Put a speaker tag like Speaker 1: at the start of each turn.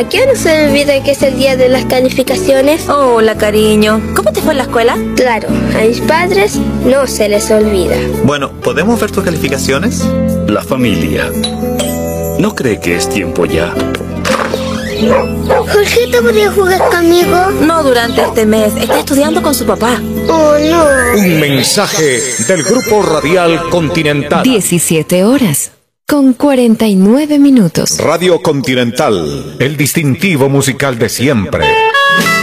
Speaker 1: ¿A qué no se me olvida que es el día de las calificaciones?
Speaker 2: Hola, cariño. ¿Cómo te fue en la escuela?
Speaker 1: Claro, a mis padres no se les olvida.
Speaker 3: Bueno, ¿podemos ver tus calificaciones?
Speaker 4: La familia. ¿No cree que es tiempo ya?
Speaker 1: ¿Jorgito podría jugar conmigo?
Speaker 2: No durante este mes. Está estudiando con su papá.
Speaker 1: Oh, no.
Speaker 5: Un mensaje del Grupo Radial Continental.
Speaker 6: 17 horas con 49 minutos.
Speaker 5: Radio Continental, el distintivo musical de siempre.